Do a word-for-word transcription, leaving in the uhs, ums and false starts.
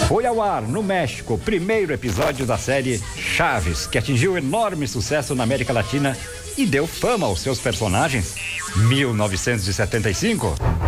Foi ao ar, no México, o primeiro episódio da série Chaves, que atingiu enorme sucesso na América Latina e deu fama aos seus personagens. mil novecentos e setenta e cinco.